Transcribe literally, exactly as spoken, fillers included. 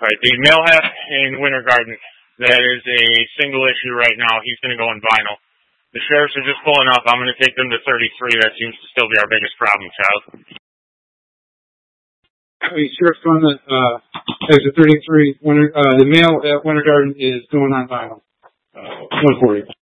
Right, the male half in Winter Garden, that is a single issue right now. He's going to go in vinyl. The sheriffs are just pulling up. I'm going to take them to thirty-three. That seems to still be our biggest problem, child. Hey, Sheriff on the uh, exit thirty-three. Winter, uh, the male at Winter Garden is going on vinyl. Uh, one forty.